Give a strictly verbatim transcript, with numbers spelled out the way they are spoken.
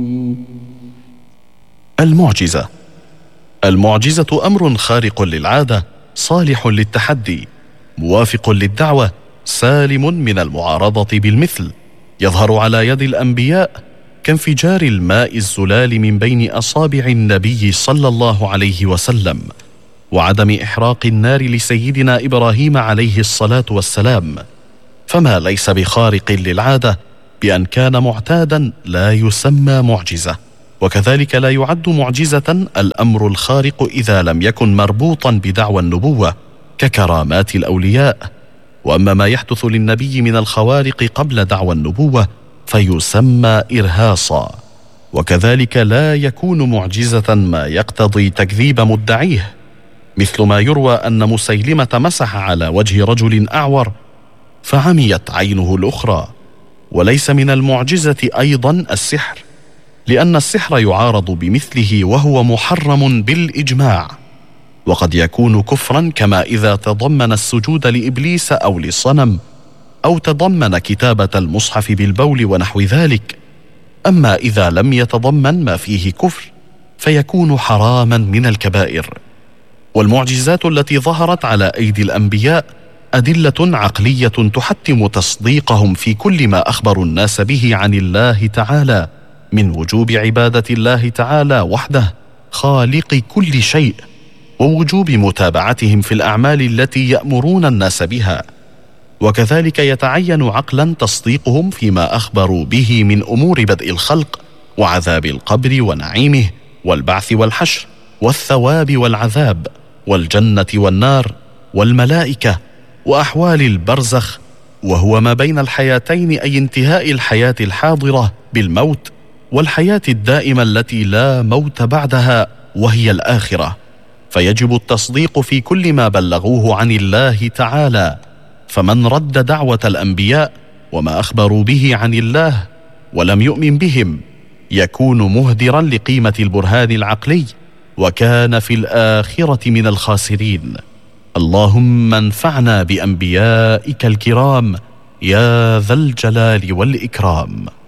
المعجزة. المعجزة أمر خارق للعادة، صالح للتحدي، موافق للدعوة، سالم من المعارضة بالمثل، يظهر على يد الأنبياء كانفجار الماء الزلال من بين أصابع النبي صلى الله عليه وسلم، وعدم إحراق النار لسيدنا إبراهيم عليه الصلاة والسلام. فما ليس بخارق للعادة بأن كان معتادا لا يسمى معجزة. وكذلك لا يعد معجزة الأمر الخارق إذا لم يكن مربوطا بدعوى النبوة ككرامات الأولياء. وأما ما يحدث للنبي من الخوارق قبل دعوى النبوة فيسمى إرهاصا. وكذلك لا يكون معجزة ما يقتضي تكذيب مدعيه، مثل ما يروى أن مسيلمة مسح على وجه رجل أعور فعميت عينه الأخرى. وليس من المعجزة أيضا السحر، لأن السحر يعارض بمثله وهو محرم بالإجماع، وقد يكون كفرا كما إذا تضمن السجود لإبليس أو للصنم، أو تضمن كتابة المصحف بالبول ونحو ذلك. أما إذا لم يتضمن ما فيه كفر فيكون حراما من الكبائر. والمعجزات التي ظهرت على أيدي الأنبياء أدلة عقلية تحتم تصديقهم في كل ما أخبروا الناس به عن الله تعالى من وجوب عبادة الله تعالى وحده خالق كل شيء، ووجوب متابعتهم في الأعمال التي يأمرون الناس بها. وكذلك يتعين عقلا تصديقهم فيما أخبروا به من أمور بدء الخلق وعذاب القبر ونعيمه والبعث والحشر والثواب والعذاب والجنة والنار والملائكة وأحوال البرزخ، وهو ما بين الحياتين، أي انتهاء الحياة الحاضرة بالموت والحياة الدائمة التي لا موت بعدها وهي الآخرة. فيجب التصديق في كل ما بلغوه عن الله تعالى. فمن رد دعوة الأنبياء وما أخبروا به عن الله ولم يؤمن بهم يكون مهدرا لقيمة البرهان العقلي، وكان في الآخرة من الخاسرين. اللهم انفعنا بأنبيائك الكرام يا ذا الجلال والإكرام.